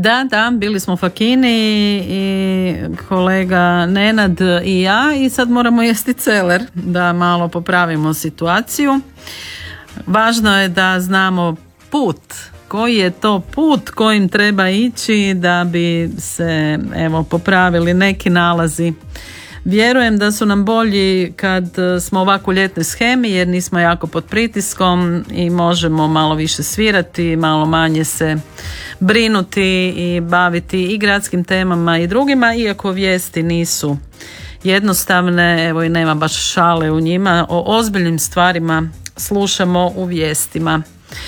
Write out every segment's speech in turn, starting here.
Da, bili smo u Fakini i kolega Nenad i ja i sad moramo jesti celer da malo popravimo situaciju. Važno je da znamo put, koji je to put kojim treba ići da bi se popravili neki nalazi. Vjerujem da su nam bolji kad smo ovako u ljetnoj shemi jer nismo jako pod pritiskom i možemo malo više svirati, malo manje se brinuti i baviti i gradskim temama i drugima, iako vijesti nisu jednostavne, evo i nema baš šale u njima, o ozbiljnim stvarima slušamo u vijestima.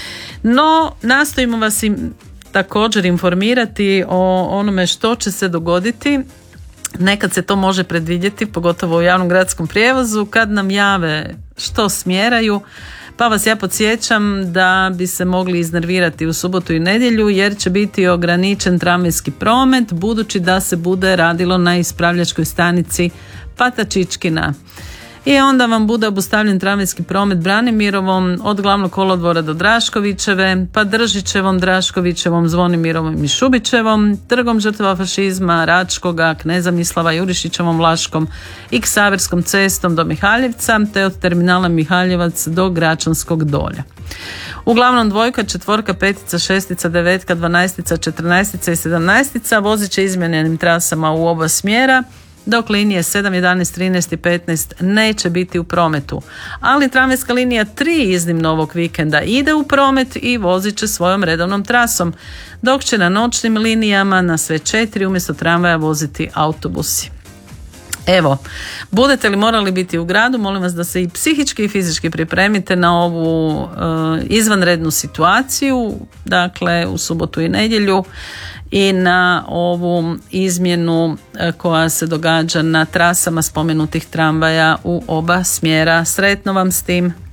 No, nastojimo vas također informirati o onome što će se dogoditi. Nekad se to može predvidjeti, pogotovo u javnom gradskom prijevozu, kad nam jave što smjeraju, pa vas ja podsjećam da bi se mogli iznervirati u subotu i nedjelju jer će biti ograničen tramvajski promet budući da se bude radilo na ispravljačkoj stanici Patačičkina. I onda vam bude obustavljen tramvajski promet Branimirovom od glavnog kolodvora do Draškovićeve, pa Držićevom, Draškovićevom, Zvonimirovom i Šubićevom, trgom žrtava fašizma, Račkoga, Kneza Mislava, Jurišićevom, Vlaškom i Ksaverskom cestom do Mihaljevca, te od terminala Mihaljevac do Gračanskog dolja. Uglavnom 2, 4, 5, 6, 9, 12, 14 i 17 vozit će izmijenjenim trasama u oba smjera, dok linije 7, 11, 13 i 15 neće biti u prometu. Ali tramvajska linija 3 iznimno ovog vikenda ide u promet i vozit će svojom redovnom trasom, dok će na noćnim linijama na sve 4 umjesto tramvaja voziti autobusi. Evo, budete li morali biti u gradu, molim vas da se i psihički i fizički pripremite na ovu izvanrednu situaciju, dakle u subotu i nedjelju, i na ovu izmjenu koja se događa na trasama spomenutih tramvaja u oba smjera. Sretno vam s tim!